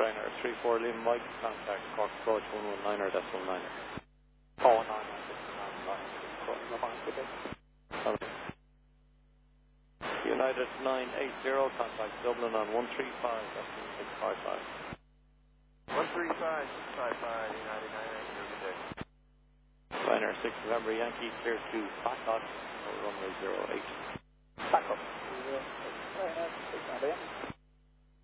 Ryanair 34 Lima Mike, contact Cork Approach 119er, that's 19er. Oh, 996, United 980, contact Dublin on 135, that's 655. 135, 655, United 980, good day. Ryanair 6 November Yankee, clear to Bacot, runway 08. Back up.